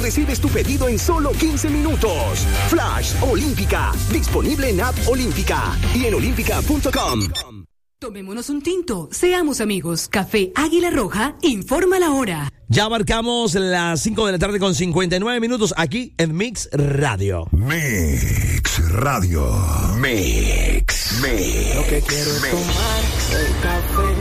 recibes tu pedido en solo 15 minutos. Flash Olímpica, disponible en App Olímpica y en olímpica.com. Tomémonos un tinto, seamos amigos. Café Águila Roja, informa la hora. Ya marcamos las 5 de la tarde con 59 minutos aquí en Mix Radio. Mix Radio. Mix. Lo que quiero es tomar el café.